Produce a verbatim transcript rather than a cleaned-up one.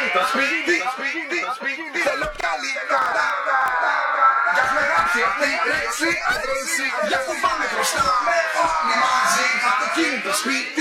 το σπίτι, σπίτι, σπίτι, θέλω καλή χαρά. Κι ας με γράψει αυτή η ρέξη, αδρέση, γι' αυτό πάμε μπροστά. Όλοι μαζί, αυτοκίνητο σπίτι.